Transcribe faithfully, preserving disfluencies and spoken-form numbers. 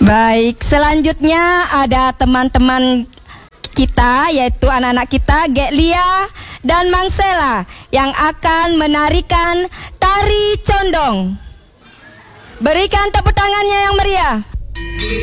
Baik, selanjutnya ada teman-teman kita, yaitu anak-anak kita, Geklia dan Mangsela, yang akan menarikan tari condong. Berikan tepuk tangannya yang meriah.